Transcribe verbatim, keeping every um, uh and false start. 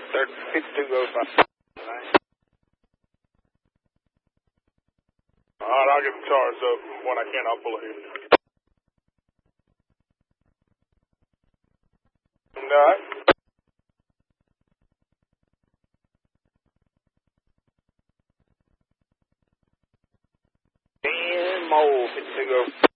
thirty, fifty-two oh five. All right, I'll get the charged up. When I can, I'll pull it in. All right. ten more, fifty-two oh five.